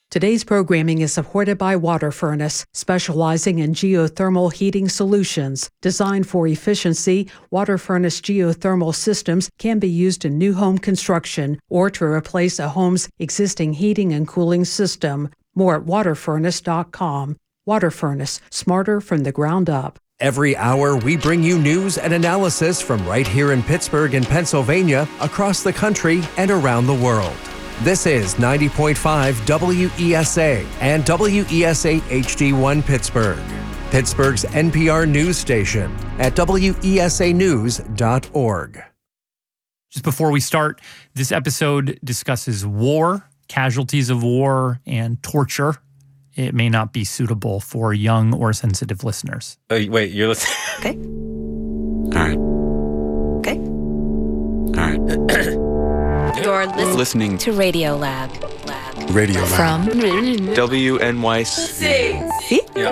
Today's programming is supported by Water Furnace, specializing in geothermal heating solutions. Designed for efficiency, Water Furnace geothermal systems can be used in new home construction or to replace a home's existing heating and cooling system. More at waterfurnace.com. Water Furnace, smarter from the ground up. Every hour, we bring you news and analysis from right here in Pittsburgh and Pennsylvania, across the country, and around the world. This is 90.5 WESA and WESA HD1 Pittsburgh, Pittsburgh's NPR news station at wesanews.org. Just before we start, this episode discusses war, casualties of war, and torture. It may not be suitable for young or sensitive listeners. Wait, you're listening? Okay. All right. Okay. All right. You're Listening to Radio Lab. Radio Lab. From WNYC. See? Yeah.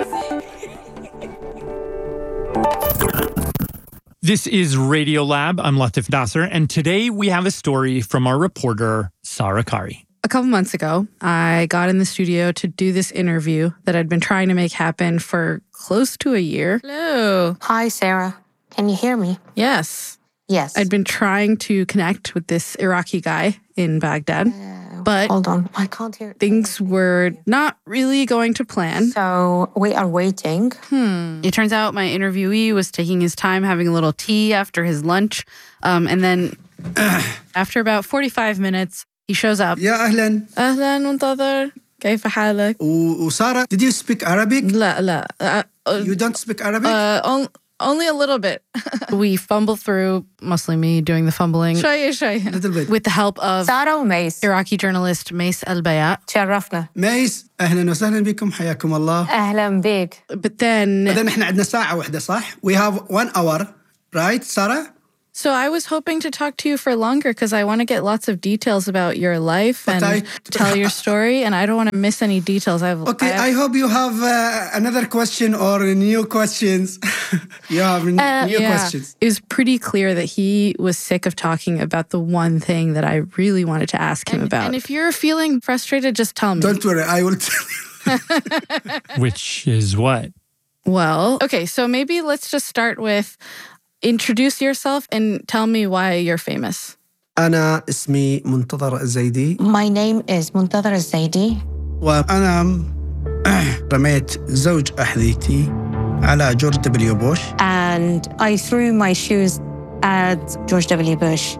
This is Radio Lab. I'm Latif Nasser, and today we have a story from our reporter, Sarah Kari. A couple months ago, I got in the studio to do this interview that I'd been trying to make happen for close to a year. Hello. Hi, Sarah. Can you hear me? Yes. Yes. I'd been trying to connect with this Iraqi guy in Baghdad, but hold on. I can't hear. things were not really going to plan. So we are waiting. It turns out my interviewee was taking his time having a little tea after his lunch. And then after about 45 minutes, he shows up. يا أهلاً. أهلاً منتظر. كيف حالك؟ وسارة, did you speak Arabic? لا. You don't speak Arabic? Only a little bit. We fumble through, mostly me doing the fumbling. شوية. Little bit. With the help of سارة وميس. Iraqi journalist Mace Al-Bayat. تشرفنا. ميس, أهلاً وسهلاً بكم, حياكم الله. أهلا بك. But then... بعدين إحنا عندنا ساعة واحدة, صح? We have 1 hour, right, Sarah? So I was hoping to talk to you for longer because I want to get lots of details about your life But and tell your story, and I don't want to miss any details. Okay, I hope you have another question or new questions. You have new questions. It was pretty clear that he was sick of talking about the one thing that I really wanted to ask him about. And if you're feeling frustrated, just tell me. Don't worry, I will tell you. Which is what? Well, okay, so maybe let's just start with introduce yourself and tell me why you're famous. أنا اسمي منتظر الزيدي. My name is منتظر الزيدي. وأنا رميت زوج أحذيتي على جورج دبليو بوش. And I threw my shoes at George W. Bush.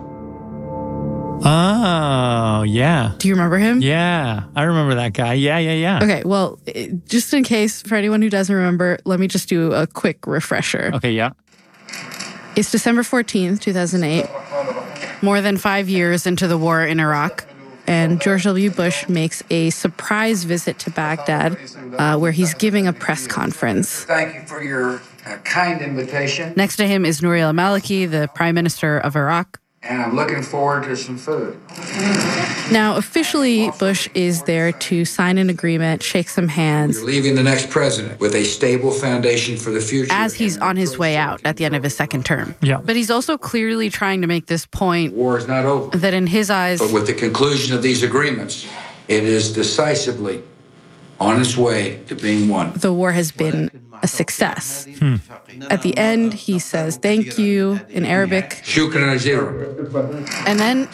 Oh, yeah. Do you remember him? Yeah, I remember that guy. Yeah. Okay, well, just in case, for anyone who doesn't remember, let me just do a quick refresher. Okay, yeah. It's December 14th, 2008, more than 5 years into the war in Iraq, and George W. Bush makes a surprise visit to Baghdad where he's giving a press conference. Thank you for your kind invitation. Next to him is Nouri al-Maliki, the Prime Minister of Iraq. And I'm looking forward to some food. Now, officially, Bush is there to sign an agreement, shake some hands. You're leaving the next president with a stable foundation for the future. As he's on his way out at the end of his second term. Yeah. But he's also clearly trying to make this point War is not over. that in his eyes... But with the conclusion of these agreements, it is decisively on its way to being won. The war has been a success. At the end, he says thank you in Arabic. Shukran al-Jazira. And then...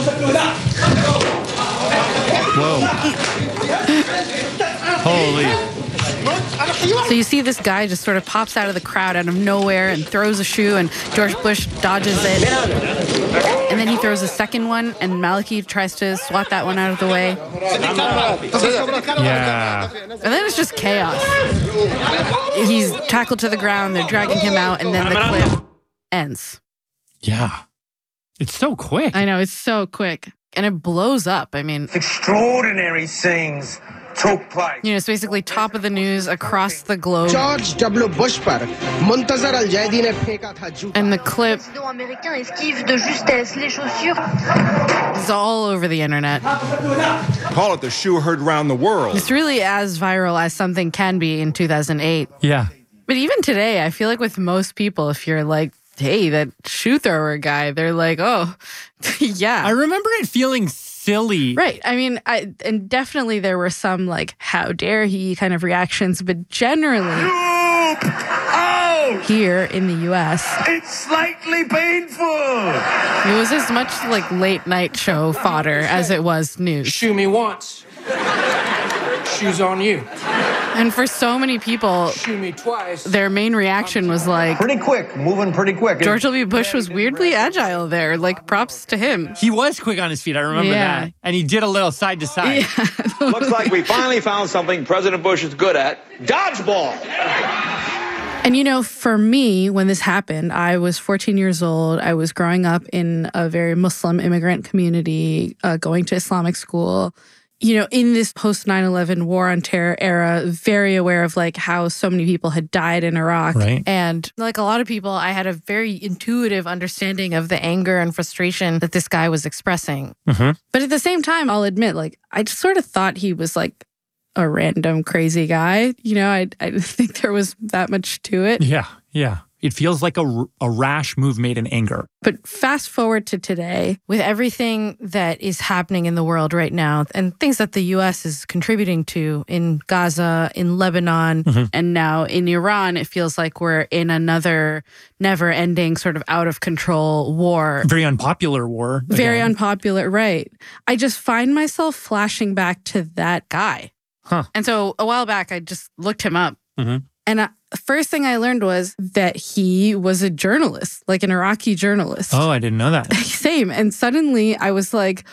Whoa. Holy. So you see this guy just sort of pops out of the crowd out of nowhere and throws a shoe, and George Bush dodges it. And then he throws a second one, and Maliki tries to swat that one out of the way. Yeah. And then it's just chaos. He's tackled to the ground, they're dragging him out, and then the clip ends. Yeah. It's so quick. I know, it's so quick. And it blows up. I mean... Extraordinary scenes took place. You know, it's basically top of the news across the globe. George W. Bush par Muntazar al-Zaidi ne pheka tha juta. And the clip is all over the internet. Call it the shoe heard round the world. It's really as viral as something can be in 2008. Yeah. But even today, I feel like with most people, if you're like, hey, that shoe thrower guy, they're like, oh, yeah. I remember it feeling silly. Right. I mean, and definitely there were some like, how dare he kind of reactions, but generally here in the U.S., it's slightly painful. It was as much like late night show fodder as it was news. Shoe me once. Shoes on you. And for so many people, shoe me twice. Their main reaction was like, pretty quick, moving pretty quick. George W. Bush was weirdly agile there. Like, props to him. He was quick on his feet. I remember that. And he did a little side to side. Yeah. Looks like we finally found something President Bush is good at. Dodgeball. And, you know, for me, when this happened, I was 14 years old. I was growing up in a very Muslim immigrant community, going to Islamic school. You know, in this post 9/11 war on terror era, very aware of like how so many people had died in Iraq. Right. And like a lot of people, I had a very intuitive understanding of the anger and frustration that this guy was expressing. Mm-hmm. But at the same time, I'll admit, like, I just sort of thought he was like a random crazy guy. You know, I didn't think there was that much to it. Yeah. It feels like a rash move made in anger. But fast forward to today, with everything that is happening in the world right now and things that the U.S. is contributing to in Gaza, in Lebanon, and now in Iran, it feels like we're in another never-ending sort of out-of-control war. Very unpopular war. Very unpopular, right. I just find myself flashing back to that guy. Huh. And so a while back, I just looked him up. And the first thing I learned was that he was a journalist, like an Iraqi journalist. Oh, I didn't know that. Same. And suddenly I was like,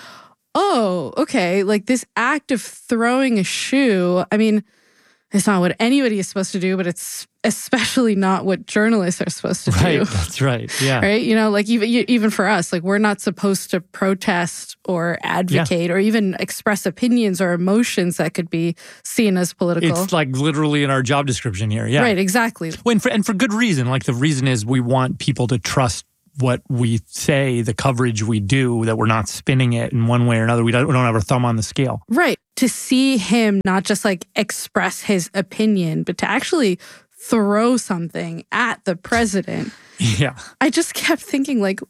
oh, okay. Like this act of throwing a shoe, I mean, it's not what anybody is supposed to do, but it's especially not what journalists are supposed to do. Right, that's right. Yeah. Right? You know, like even for us, like we're not supposed to protest or advocate or even express opinions or emotions that could be seen as political. It's like literally in our job description here. Yeah. Right, exactly. And for good reason. Like the reason is we want people to trust what we say, the coverage we do, that we're not spinning it in one way or another. We don't have our thumb on the scale. Right. To see him not just like express his opinion, but to actually throw something at the president. Yeah. I just kept thinking like,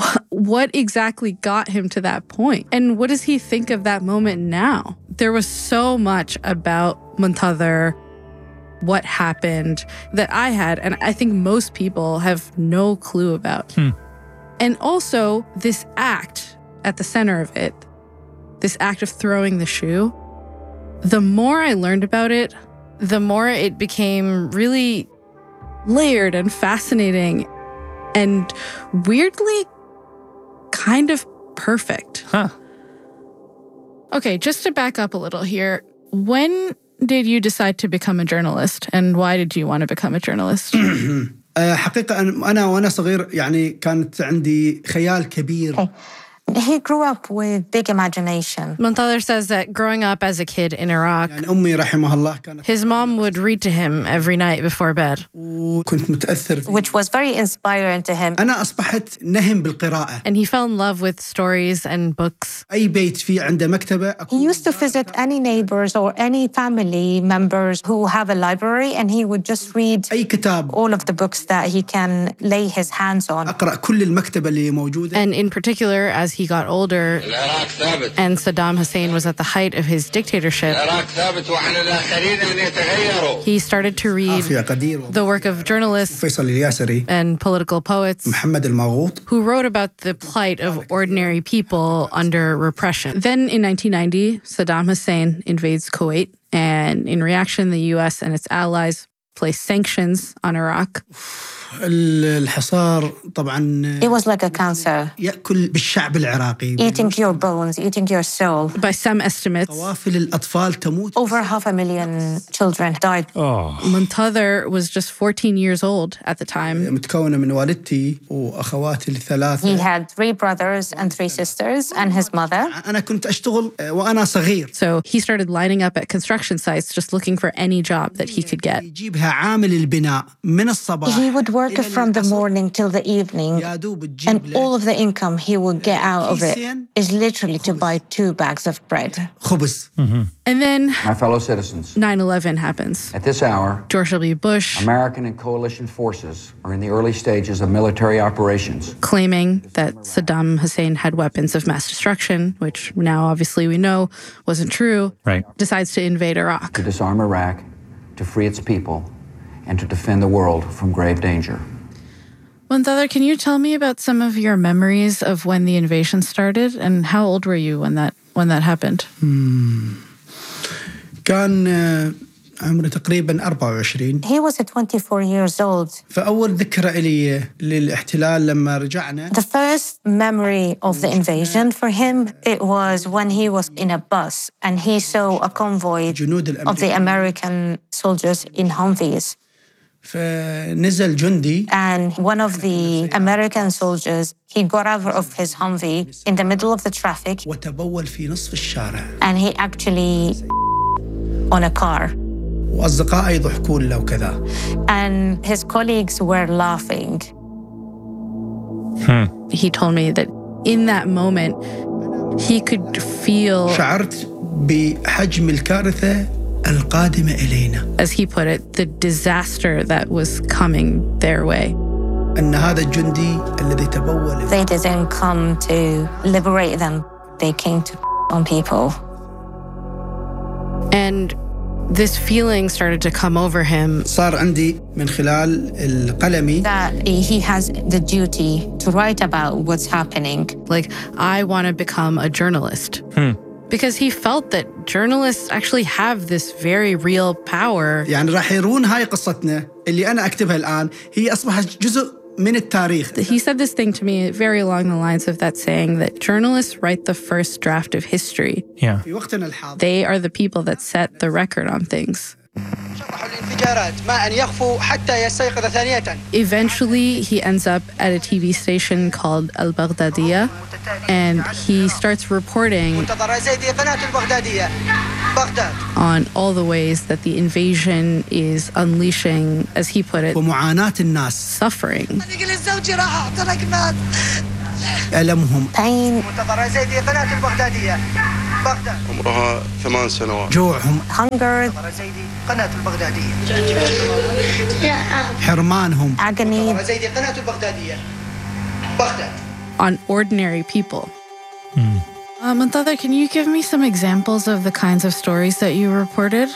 what exactly got him to that point? And what does he think of that moment now? There was so much about Muntadhir, what happened, that I had, and I think most people have no clue about. And also this act at the center of it, this act of throwing the shoe, the more I learned about it, the more it became really layered and fascinating and weirdly kind of perfect. Huh. Okay, just to back up a little here, when did you decide to become a journalist and why did you want to become a journalist? حقيقة أنا وأنا صغير يعني كانت عندي خيال كبير. He grew up with big imagination. Muntadhir says that growing up as a kid in Iraq, يعني أمي رحمها الله كانت his mom would read to him every night before bed. وكنت متأثر فيه. Which was very inspiring to him. أنا أصبحت نهم بالقراءة. And he fell in love with stories and books. أي بيت فيه عنده مكتبة. He used to visit any neighbors or any family members who have a library and he would just read أي كتاب. all of the books that he can lay his hands on. أقرأ كل المكتبة اللي موجودة. And in particular, as he got older and Saddam Hussein was at the height of his dictatorship, he started to read the work of journalists and political poets who wrote about the plight of ordinary people under repression. Then in 1990, Saddam Hussein invades Kuwait, and in reaction, the U.S. and its allies placed sanctions on Iraq. الحصار طبعا It was like a cancer. يأكل بالشعب العراقي. Eating your bones, eating your soul. By some estimates, قوافل الأطفال تموت. Over 500,000 children died. Muntadhir was just 14 years old at the time. متكونة من والدتي وأخواتي الثلاثة. He had 3 brothers and 3 sisters and his mother. أنا كنت أشتغل وأنا صغير. So he started lining up at construction sites just looking for any job that he could get. يجيب عليها عامل البناء من الصباح. He would work from the morning till the evening, and all of the income he would get out of it is literally to buy 2 bags of bread. خبز. And then My fellow citizens, 9/11 happens. at this hour, George W. Bush American and coalition forces are in the early stages of military operations. claiming that Saddam Hussein had weapons of mass destruction, which now obviously we know wasn't true, right, decides to invade Iraq. To disarm Iraq, to free its people, and to defend the world from grave danger. Muntadhar, can you tell me about some of your memories of when the invasion started, and how old were you when that happened? كان عمره تقريبا 24. He was 24 years old. فأول ذكرى إلي للاحتلال لما رجعنا. The first memory of the invasion for him, it was when he was in a bus and he saw a convoy of the American soldiers in Humvees. فنزل جندي. And one of the American soldiers, he got out of his Humvee in the middle of the traffic. وتبول في نصف الشارع. And he actually on a car. وأصدقائي يضحكون له وكذا. And his colleagues were laughing. He told me that in that moment, he could feel, شعرت بحجم الكارثة القادمة إلينا. as he put it, the disaster that was coming their way. أن هذا الجندي الذي تبول. They didn't come to liberate them. They came to on people. And this feeling started to come over him. صار عندي من خلال القلمي. That he has the duty to write about what's happening. Like, I want to become a journalist. Because he felt that journalists actually have this very real power. يعني راح يرون هاي قصتنا اللي أنا أكتبها الآن هي أصبحت جزء من التاريخ. He said this thing to me very along the lines of that saying that journalists write the first draft of history. Yeah. في وقتنا الحاضر. They are the people that set the record on things. Eventually, he ends up at a TV station called Al Baghdadiya, and he starts reporting on all the ways that the invasion is unleashing, as he put it, ومعاناة الناس. suffering. ألمهم. Pain. عمرها 8 سنوات. جوعهم. Hunger. حرمانهم. Agony. On ordinary people. Muntadhar, can you give me some examples of the kinds of stories that you reported?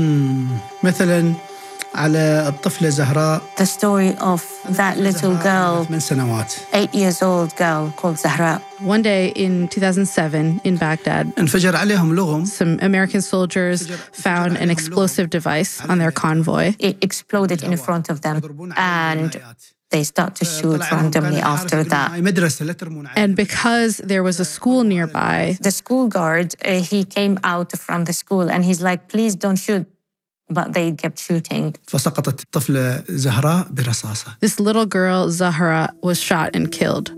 مثلا على الطفلة زهراء. The story of that little girl, 8 سنوات. 8-year-old girl called Zahra. One day in 2007 in Baghdad, انفجر عليهم لغم. some American soldiers found an explosive device on their convoy. It exploded in front of them, and they start to shoot randomly after that. And because there was a school nearby, the school guard, he came out from the school and he's like, please don't shoot. But they kept shooting. فسقطت الطفلة زهراء برصاصة. This little girl, Zahra, was shot and killed.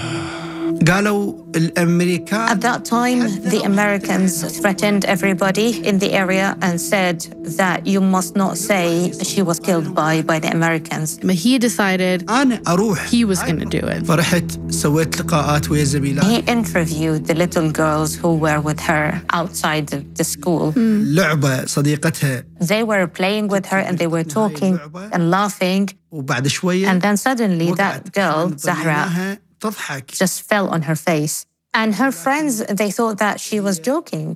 قالوا الأمريكان. At that time, the Americans threatened everybody in the area and said that you must not say she was killed by the Americans. But he decided أنا أروح. he was going to do it. فرحت سويت لقاءات ويا زميلات. He interviewed the little girls who were with her outside the school. لعبة صديقتها. They were playing with her and they were talking and laughing. وبعد شوية. And then suddenly that girl, Zahra, تضحك. just fell on her face. And her friends, they thought that she was joking.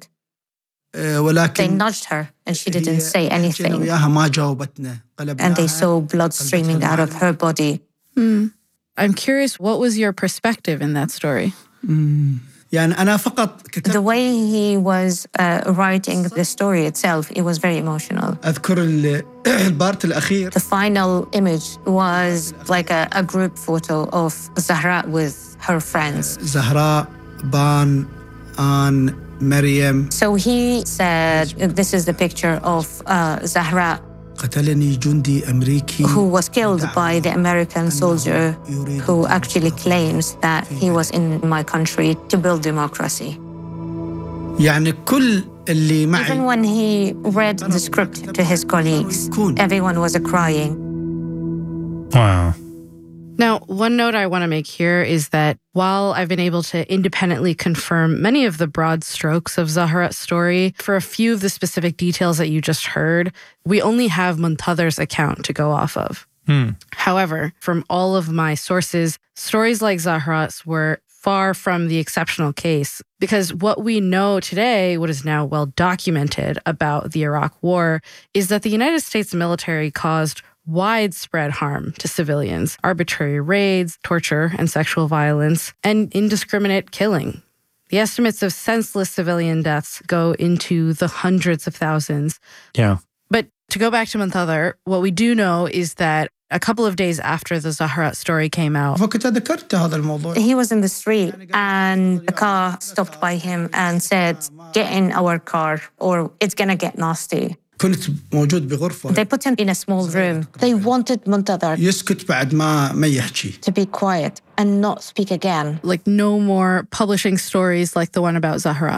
They nudged her and she didn't say anything. ما جاوبتنا. And they saw blood streaming out of her body. I'm curious, what was your perspective in that story? يعني أنا فقط كتبت. The way he was writing the story itself, it was very emotional. أذكر البارت الأخير. The final image was like a group photo of Zahra with her friends. زهراء، بان، آن، مريم. So he said, this is the picture of Zahra, قتلني جندي أمريكي who was killed by the American soldier who actually claims that he was in my country to build democracy. يعني كل Even when he read the script to his colleagues, everyone was crying. Wow. Now, one note I want to make here is that while I've been able to independently confirm many of the broad strokes of Zaharat's story, for a few of the specific details that you just heard, we only have Muntadhar's account to go off of. However, from all of my sources, stories like Zaharat's were far from the exceptional case, because what we know today, what is now well documented about the Iraq War, is that the United States military caused widespread harm to civilians, arbitrary raids, torture and sexual violence, and indiscriminate killing. The estimates of senseless civilian deaths go into the hundreds of thousands. Yeah. But to go back to Muntadhar, what we do know is that a couple of days after the Zaharat story came out, he was in the street and a car stopped by him and said, "Get in our car or it's going to get nasty." They put him in a small room. They wanted Muntadhar to be quiet and not speak again. Like no more publishing stories like the one about Zaharat.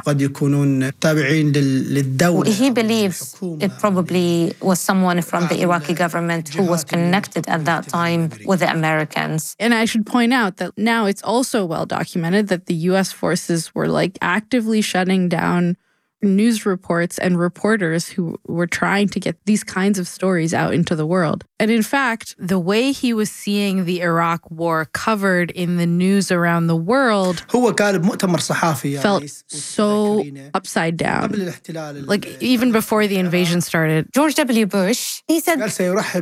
He believes it probably was someone from the Iraqi government who was connected at that time with the Americans. And I should point out that now it's also well documented that the U.S. forces were like actively shutting down news reports and reporters who were trying to get these kinds of stories out into the world. And in fact, the way he was seeing the Iraq war covered in the news around the world felt so upside down. Like even before the invasion started. George W. Bush, he said the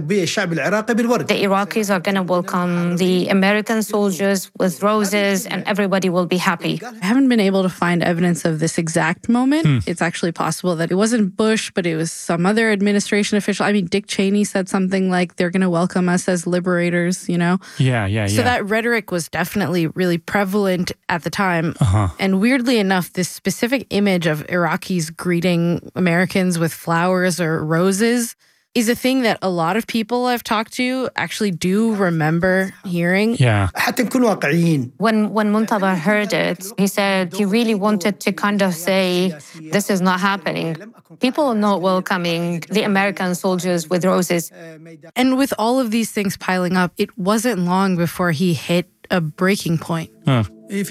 Iraqis are going to welcome the American soldiers with roses and everybody will be happy. I haven't been able to find evidence of this exact moment. It's actually possible that it wasn't Bush, but it was some other administration official. I mean, Dick Cheney said something like, they're going to welcome us as liberators, you know? Yeah. So that rhetoric was definitely really prevalent at the time. And weirdly enough, this specific image of Iraqis greeting Americans with flowers or roses is a thing that a lot of people I've talked to actually do remember hearing. Yeah. When Muntadhar heard it, he said he really wanted to kind of say, this is not happening. People are not welcoming the American soldiers with roses. And with all of these things piling up, it wasn't long before he hit a breaking point. It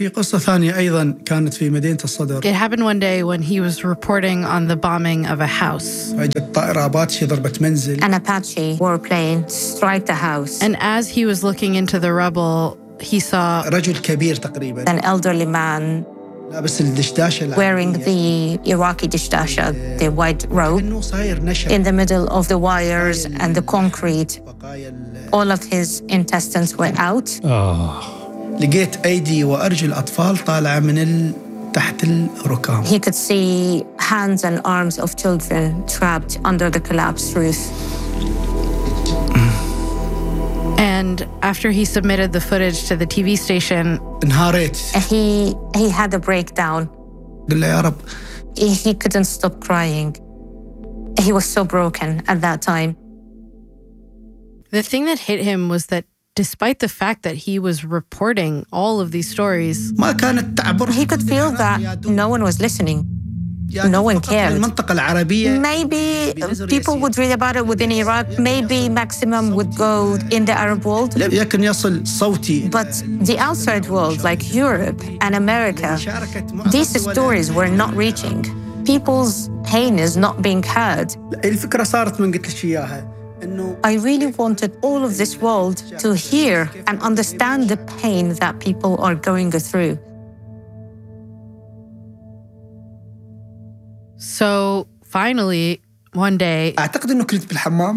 happened one day when he was reporting on the bombing of a house. An Apache warplane struck the house. And as he was looking into the rubble, he saw an elderly man wearing the Iraqi dishdasha, the white robe, in the middle of the wires and the concrete. All of his intestines were out. لقيت أيدي وأرجل أطفال طالعة من تحت الركام. He could see hands and arms of children trapped under the collapsed roof. And after he submitted the footage to the TV station, انهارت. He had a breakdown. قال يا رب. He couldn't stop crying. He was so broken at that time. The thing that hit him was that despite the fact that he was reporting all of these stories, he could feel that no one was listening. No one cared. Maybe people would read about it within Iraq. Maybe maximum would go in the Arab world. But the outside world, like Europe and America, these stories were not reaching. People's pain is not being heard. I really wanted all of this world to hear and understand the pain that people are going through. So finally, one day, أعتقد إنه كنت بالحمام.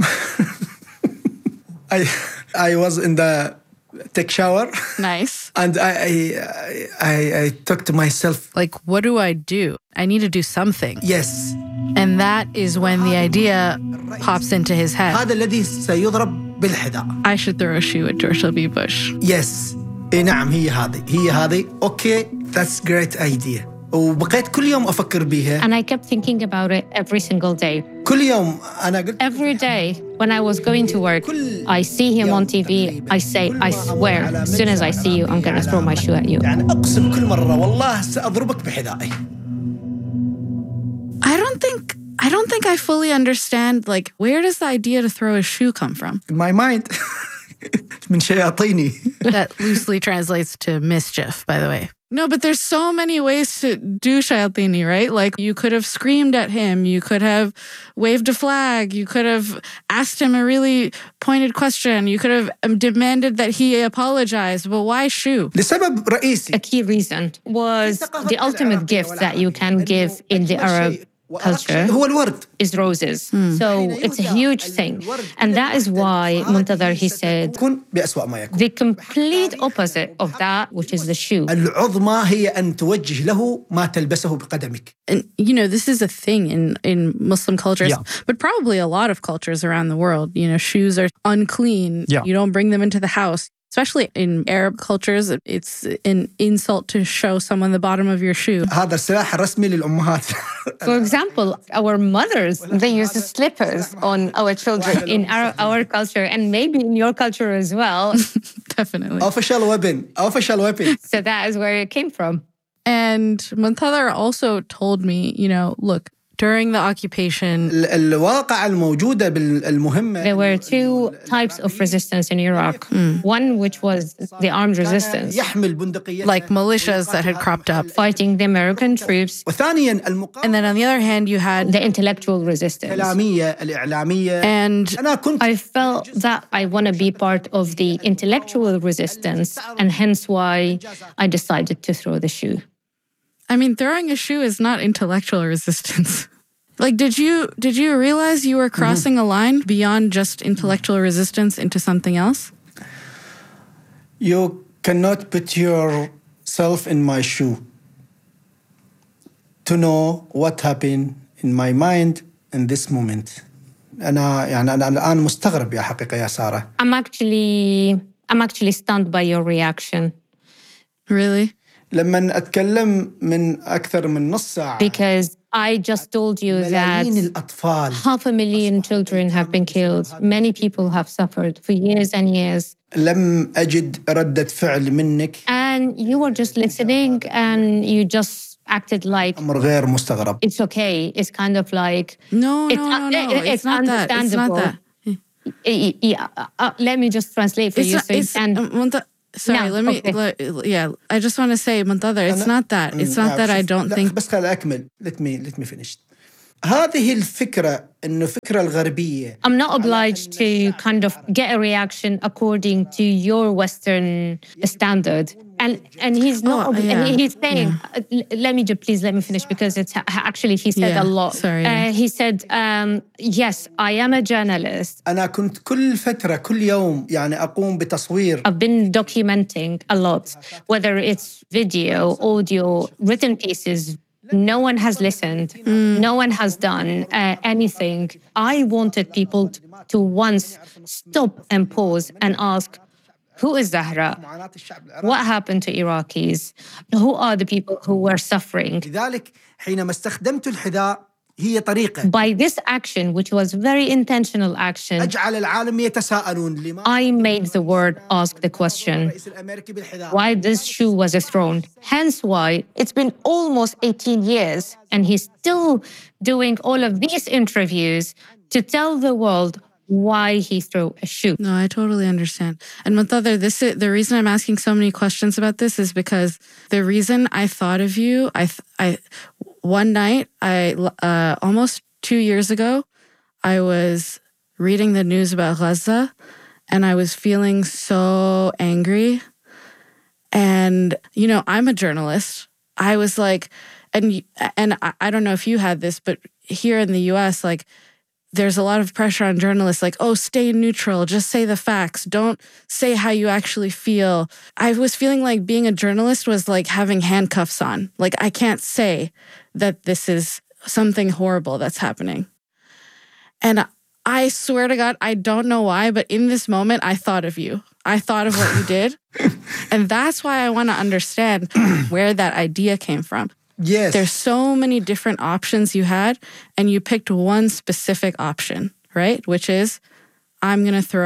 I was in the tech shower. Nice. And I took to myself. Like, what do? I need to do something. Yes. And that is when the idea pops into his head. هذا الذي سيضرب بالحذاء. I should throw a shoe at George W. Bush. Yes. نعم هي هذه. Okay, that's great idea. وبقيت كل يوم أفكر بيها. And I kept thinking about it every single day. كل يوم أنا قلت. Every day when I was going to work, I see him on TV. I say, I swear, as soon as I see you, I'm going to throw my shoe at you. يعني أقسم كل مرة والله سأضربك بحذائي. I don't don't think I fully understand, like, where does the idea to throw a shoe come from? In my mind. من شياطيني. That loosely translates to mischief, by the way. No, but there's so many ways to do shayatini, right? Like, you could have screamed at him. You could have waved a flag. You could have asked him a really pointed question. You could have demanded that he apologize. But why shoe? لسبب رئيسي. A key reason was the ultimate gift that you can give in the Arab culture is roses. So it's a huge thing. And that is why Muntadhar, he said, the complete opposite of that, which is the shoe. And, you know, this is a thing in Muslim cultures, but probably a lot of cultures around the world. You know, shoes are unclean. You don't bring them into the house. Especially in Arab cultures, it's an insult to show someone the bottom of your shoe. For example, our mothers, they use slippers on our children in our culture, and maybe in your culture as well. Definitely. Official weapon. So that is where it came from. And Muntadhar also told me, you know, look, during the occupation, there were two types of resistance in Iraq. One, which was the armed resistance, like militias that had cropped up, fighting the American troops. And then on the other hand, you had the intellectual resistance. And I felt that I want to be part of the intellectual resistance, and hence why I decided to throw the shoe. I mean, throwing a shoe is not intellectual resistance. Like, did you realize you were crossing a line beyond just intellectual resistance into something else? You cannot put yourself in my shoe to know what happened in my mind in this moment. أنا الآن مستغرب يا حقيقة يا سارة. I'm actually stunned by your reaction. Really? لما أتكلم من أكثر من نص ساعة. Because I just told you that 500,000 children have been killed. Many people have suffered for years and years. لم أجد ردة فعل منك. And you were just listening and you just acted like أمر غير مستغرب. It's okay. It's kind of like no. It's not understandable. That. It's not that. Let me just translate for you. Sorry, I just want to say, Muntadhar, it's not that. It's not that I don't think... بس خليني أكمل. Let me finish. هذه الفكرة إنه فكرة الغربية. I'm not obliged to kind of get a reaction according to your Western standard. And he's not, he's saying, let me finish because it's actually, he said a lot. Sorry. He said, yes, I am a journalist. أنا كنت كل فترة كل يوم يعني أقوم بتصوير. I've been documenting a lot, whether it's video, audio, written pieces. No one has listened. No one has done anything. I wanted people to once stop and pause and ask, who is Zahra? What happened to Iraqis? Who are the people who were suffering? لذلك حينما استخدمت الحذاء هي طريقة. By this action, which was very intentional action, أجعل العالم يتساءلون. I made the world ask the question, why this shoe was thrown. Hence why it's been almost 18 years and he's still doing all of these interviews to tell the world why he threw a shoe. No, I totally understand. And Muntadhar, the reason I'm asking so many questions about this is because the reason I thought of you, one night, almost 2 years ago, I was reading the news about Gaza and I was feeling so angry. And, you know, I'm a journalist. I was like, and I don't know if you had this, but here in the US, like, there's a lot of pressure on journalists, like, oh, stay neutral, just say the facts, don't say how you actually feel. I was feeling like being a journalist was like having handcuffs on. Like, I can't say that this is something horrible that's happening. And I swear to God, I don't know why, but in this moment, I thought of you. I thought of what you did. And that's why I want to understand where that idea came from. Yes. There's so many different options you had, and you picked one specific option, right? Which is, I'm going to throw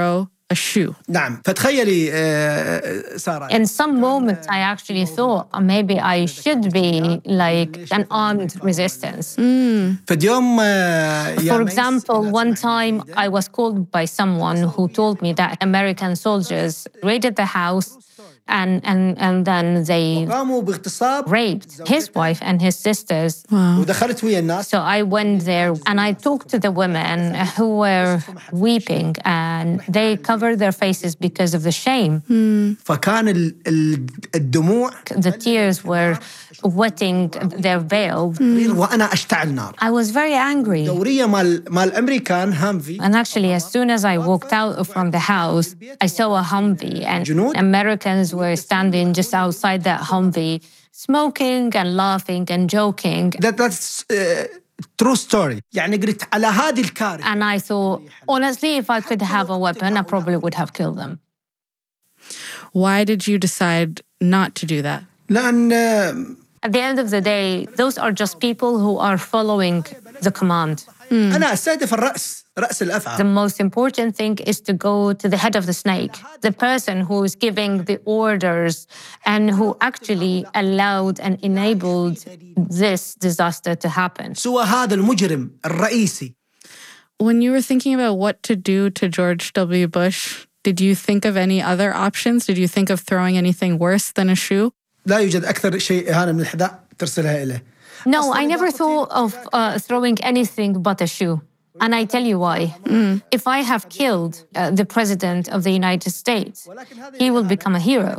a shoe. نعم فتخيلي سارة. In some moments, I actually thought maybe I should be like an armed resistance. فاليوم For example, one time I was called by someone who told me that American soldiers raided the house and then they raped his wife and his sisters. ودخلت ويا الناس. So I went there and I talked to the women who were weeping and they covered their faces because of the shame. فكان الدموع. The tears were wetting their veil. وأنا أشتعل نار. I was very angry. دورية مال أمريكان هامفي. And actually, as soon as I walked out from the house, I saw a Humvee and Americans were standing just outside that Humvee, smoking and laughing and joking. That's true story. يعني قلت على هذه الكارثة. And I thought, honestly, if I could have a weapon, I probably would have killed them. Why did you decide not to do that? لأن at the end of the day, those are just people who are following the command. أنا أستهدف رأس الأفعى. The most important thing is to go to the head of the snake, the person who is giving the orders and who actually allowed and enabled this disaster to happen. سوى هذا المجرم الرئيسي. When you were thinking about what to do to George W. Bush, did you think of any other options? Did you think of throwing anything worse than a shoe? لا يوجد أكثر شيء إهانة من الحذاء ترسلها إليه. No, I never thought of throwing anything but a shoe. And I tell you why. If I have killed the president of the United States, he will become a hero.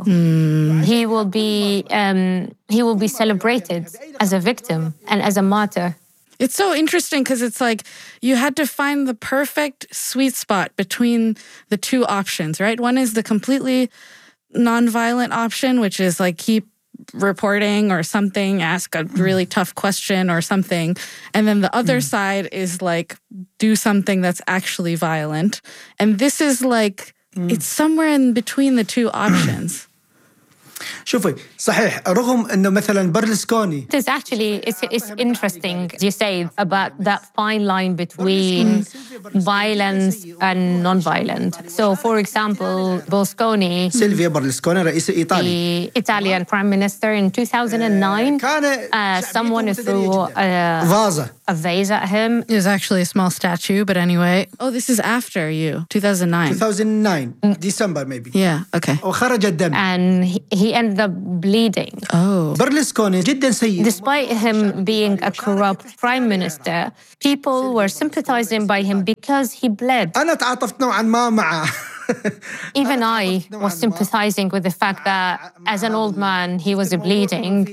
He will be celebrated as a victim and as a martyr. It's so interesting because it's like you had to find the perfect sweet spot between the two options, right? One is the completely nonviolent option, which is like keep reporting or something, ask a really tough question or something. And then the other side is like do something that's actually violent. And this is like, it's somewhere in between the two options. شوفي صحيح رغم انه مثلا برلسكوني. It is actually it's interesting you say about that fine line between violence and non-violent. So for example, Berlusconi, سيلفيا برلسكوني رئيس إيطالي, the Italian prime minister in 2009, someone threw a vase at him. It was actually a small statue, but anyway. Oh, this is after you, 2009. 2009, December maybe. Yeah, okay. وخرج الدم. And he ended up bleeding. Oh. برلسكوني جدا سيء. Despite him being a corrupt prime minister, people were sympathizing by him because he bled. أنا تعاطفت نوعا ما معه. Even I was sympathizing with the fact that as an old man, he was bleeding.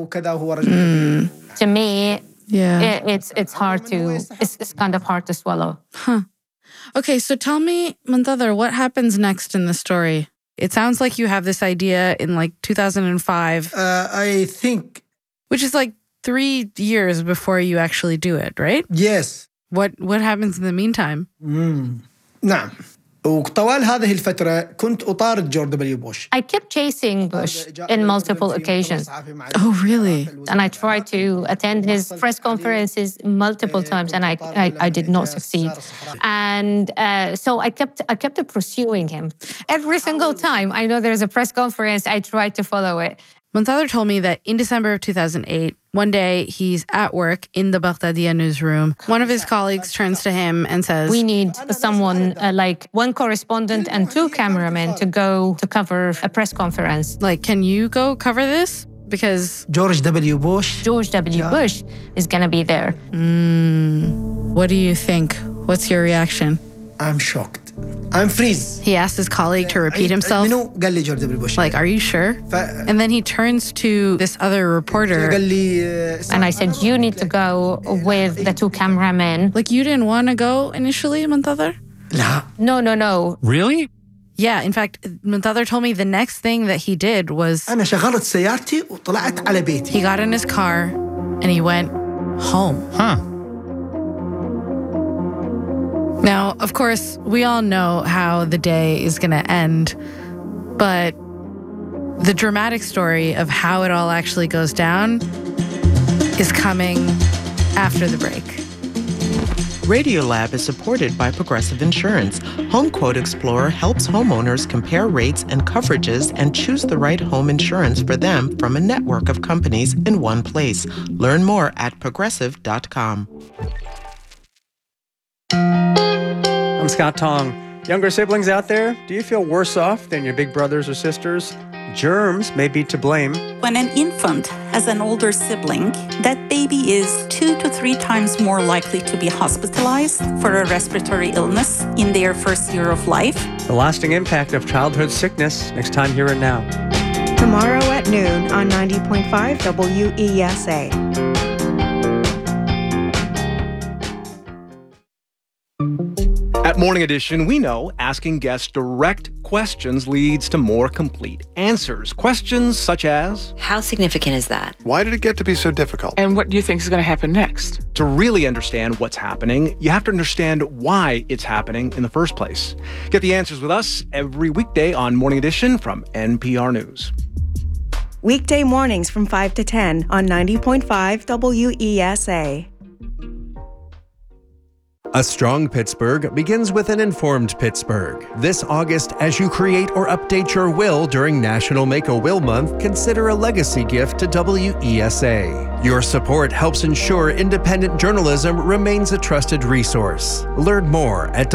To me, it's hard to, it's kind of hard to swallow. Huh. Okay, so tell me, Muntadhar, what happens next in the story? It sounds like you have this idea in like 2005. I think. Which is like 3 years before you actually do it, right? Yes. What happens in the meantime? نعم. وطوال هذه الفترة كنت أطارد جورج دبليو بوش. I kept chasing Bush in multiple occasions. Oh, really? And I tried to attend his press conferences multiple times, and I did not succeed. And so I kept pursuing him. Every single time I know there's a press conference, I tried to follow it. Muntadhar told me that in December of 2008, one day he's at work in the Baghdadiya newsroom. One of his colleagues turns to him and says, "We need someone like one correspondent and 2 cameramen to go to cover a press conference. Like, can you go cover this? Because George W. Bush is going to be there." What do you think? What's your reaction? I'm shocked. I'm freeze. He asked his colleague to repeat himself. قال لي جورج دبليو بوش. Like, are you sure? And then he turns to this other reporter. قال لي and I said, "You need to go with the 2 cameramen." Like, you didn't want to go initially, Muntadhar? لا. No. Really? Yeah, in fact, Muntadhar told me the next thing that he did was أنا شغلت سيارتي وطلعت على بيتي. He got in his car and he went home. Huh. Now, of course, we all know how the day is going to end, but the dramatic story of how it all actually goes down is coming after the break. Radiolab is supported by Progressive Insurance. HomeQuote Explorer helps homeowners compare rates and coverages and choose the right home insurance for them from a network of companies in one place. Learn more at progressive.com. I'm Scott Tong. Younger siblings out there, do you feel worse off than your big brothers or sisters? Germs may be to blame. When an infant has an older sibling, that baby is 2 to 3 times more likely to be hospitalized for a respiratory illness in their first year of life. The lasting impact of childhood sickness, next time Here and Now. Tomorrow at noon on 90.5 WESA. At Morning Edition, we know asking guests direct questions leads to more complete answers. Questions such as, how significant is that? Why did it get to be so difficult? And what do you think is going to happen next? To really understand what's happening, you have to understand why it's happening in the first place. Get the answers with us every weekday on Morning Edition from NPR News. Weekday mornings from 5 to 10 on 90.5 WESA. A strong Pittsburgh begins with an informed Pittsburgh. This August, as you create or update your will during National Make-A-Will Month, consider a legacy gift to WESA. Your support helps ensure independent journalism remains a trusted resource. Learn more at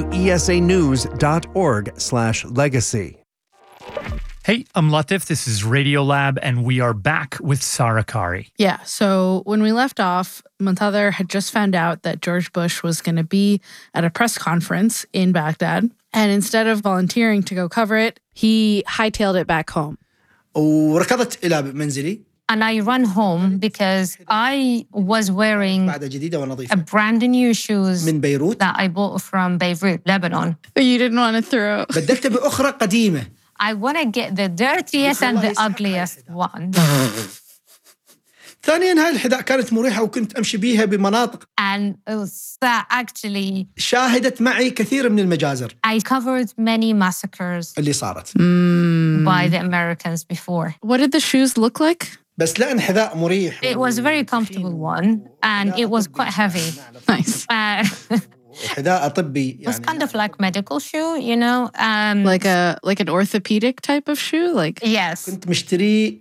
wesanews.org/legacy. Hey, I'm Latif. This is Radiolab, and we are back with Sarah Qari. Yeah, so when we left off, Muntadhir had just found out that George Bush was going to be at a press conference in Baghdad. And instead of volunteering to go cover it, he hightailed it back home. وركضت إلى منزلي. And I ran home because I was wearing a brand new shoes that I bought from Beirut, Lebanon. You didn't want to throw. بدلت بأخرى قديمة. I want to get the dirtiest and the ugliest one. ثانياً هاي الحذاء كانت مريحة وكنت أمشي بيها بمناطق. And that actually شاهدت معي كثير من المجازر. I covered many massacres اللي صارت. by the Americans before. What did the shoes look like? بس لأن حذاء مريح. It was a very comfortable one and it was quite heavy. Nice. حذاء طبي It was kind of like medical shoe, you know. Like an orthopedic type of shoe? Like yes. كنت مشتري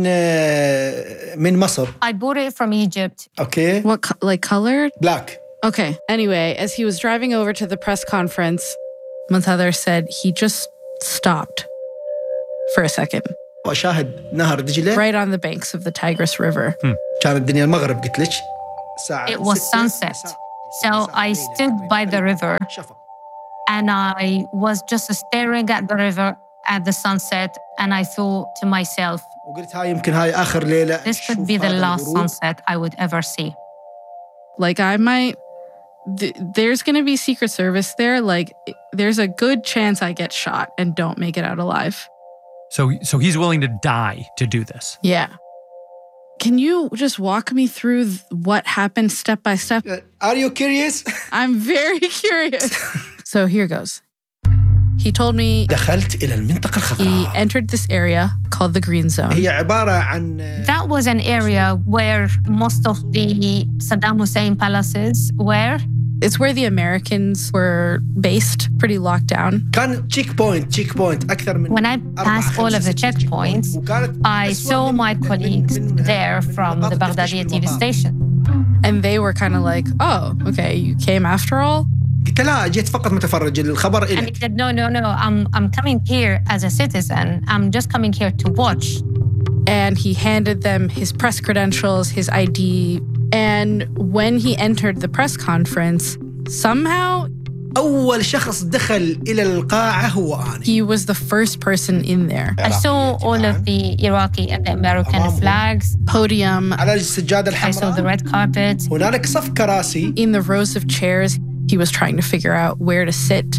من مصر. I bought it from Egypt. Okay. What like color? Black. Okay. Anyway, as he was driving over to the press conference, Muntadhir said he just stopped for a second. وأشاهد نهر دجلة. Right on the banks of the Tigris River. كانت الدنيا المغرب قلت لك. It was sunset. So I stood by the river and I was just staring at the river at the sunset and I thought to myself, this could be the last sunset I would ever see. Like I might, there's going to be Secret Service there. Like there's a good chance I get shot and don't make it out alive. So he's willing to die to do this. Yeah. Can you just walk me through what happened step by step? Are you curious? I'm very curious. So here goes. He told me دخلت إلى المنطقة الخضراء. He entered this area called the Green Zone. هي عبارة عن That was an area where most of the Saddam Hussein palaces were. It's where the Americans were based, pretty locked down. كان check point أكثر من. When I passed all of the checkpoints, I saw my colleagues there from the Baghdadi TV station. And they were kind of like, oh, okay, you came after all? قلت لا جيت فقط متفرج الخبر إلك. And he said, no, I'm coming here as a citizen. I'm just coming here to watch. And he handed them his press credentials, his ID. And when he entered the press conference, somehow أول شخص دخل إلى القاعة هو أنا. He was the first person in there. I saw all of the Iraqi and the American flags. Podium. على السجادة الحمراء. I saw the red carpet. هنالك صف كراسي. In the rows of chairs, he was trying to figure out where to sit.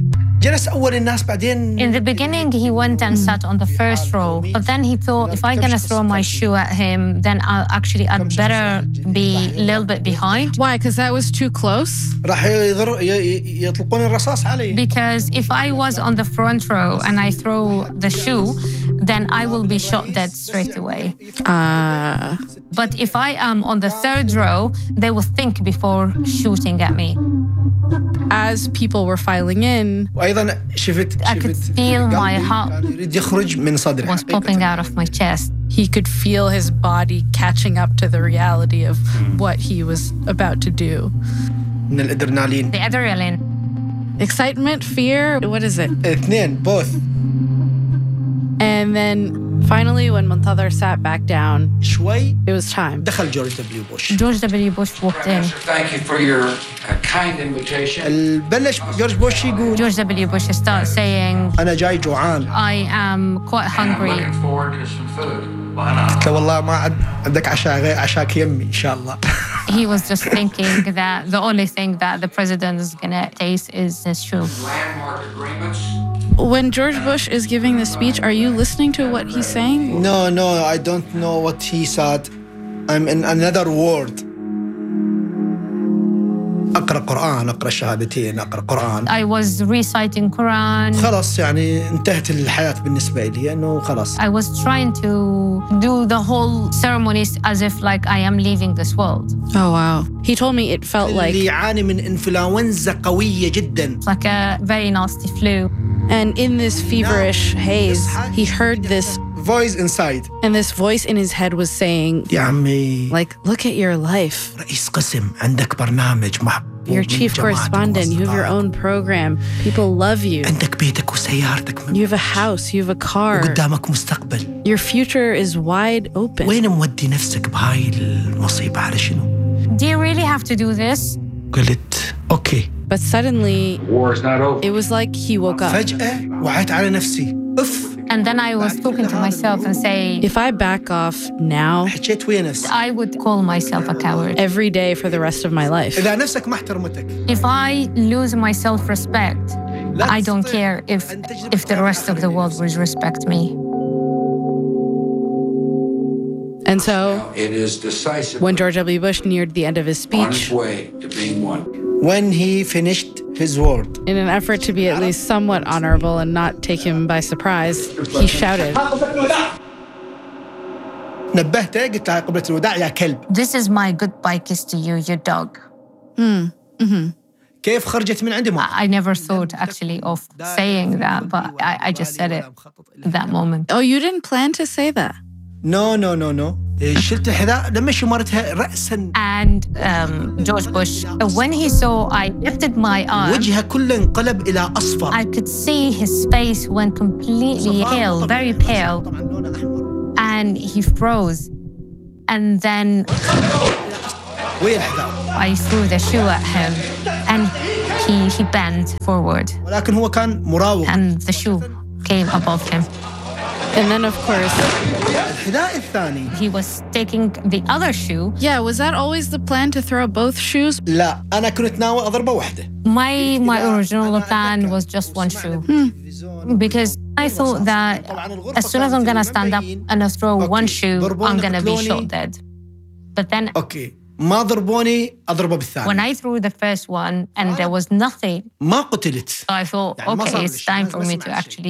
جلس أول الناس بعدين. In the beginning, he went and sat on the first row. But then he thought, if I'm going to throw my shoe at him, then I'd better be a little bit behind. Why? Because that was too close? راح يطلقون الرصاص علي. Because if I was on the front row and I throw the shoe, then I will be shot dead straight away. But if I am on the third row, they will think before shooting at me. As people were filing in, وأيضا I could feel my heart يخرج من صدري. was popping out of my chest. He could feel his body catching up to the reality of what he was about to do. من الأدرينالين. The adrenaline. Excitement, fear, what is it? اثنين, both. And then finally, when Muntadhar sat back down, شوي it was time. دخل جورج دبليو بوش. George W. Bush walked in. Thank you for your kind invitation. بلش جورج بوش يقول George W. Bush started saying, أنا جاي جوعان. I am quite hungry. I'm looking forward to some food. قلت له والله ما عندك عشاء غير عشاك يمي إن شاء الله. He was just thinking that the only thing that the president is going to taste is his shoe. Landmark agreements. When George Bush is giving the speech, are you listening to what he's saying? No, I don't know what he said. I'm in another world. أقرأ قرآن، أقرأ شهادتين، أقرأ قرآن. I was reciting Quran. خلاص يعني انتهت الحياة بالنسبة لي إنه خلاص. I was trying to do the whole ceremonies as if like I am leaving this world. Oh wow. He told me it felt like اللي يعاني من إنفلونزا قوية جدا. Like a very nasty flu. And in this feverish haze, he heard this voice inside. And this voice in his head was saying, يا عمي, like, look at your life. رئيس قسم, عندك برنامج محبوب. You're chief correspondent, you have your own program. People love you. عندك بيتك وسيارتك. You have a house, you have a car. وقدامك مستقبل. Your future is wide open. وين مودي نفسك بهاي المصيبة على شنو؟ Do you really have to do this? قلت أوكي. But suddenly, war is not over. It was like he woke up. فجأة وعيت على نفسي. And then I was talking to myself and saying, if I back off now, حكيت ويا نفسي. I would call myself a coward. Every day for the rest of my life. إذا نفسك ما احترمتك. If I lose my self-respect, I don't care if the rest of the world will respect me. And so, it is decisive. When George W. Bush neared the end of his speech, on his way to being one. When he finished his word, in an effort to be at least somewhat honorable and not take him by surprise, he shouted, نبهته قلت له قبلة الوداع يا كلب. This is my goodbye kiss to you, you dog. كيف خرجت من عندي؟ I never thought actually of saying that, but I just said it at that moment. Oh, you didn't plan to say that? No. شلت الحذاء لما شمرتها رأسا. And George Bush, when he saw I lifted my arm, وجهه كله انقلب إلى أصفر. I could see his face went completely pale, very pale, and he froze. And then I threw the shoe at him, and he bent forward. ولكن هو كان مراوغ. And the shoe came above him. And then, of course, he was taking the other shoe. Yeah, was that always the plan to throw both shoes? لا, أنا كنت ناوي أضربه واحدة. My original plan was just one shoe. Because I thought that as soon as I'm going to stand up and I throw one shoe, I'm going to be shot dead. But then ما ضربوني أضربه بالثاني. When I threw the first one and there was nothing, ما قتلت. I thought, okay, it's time for me to actually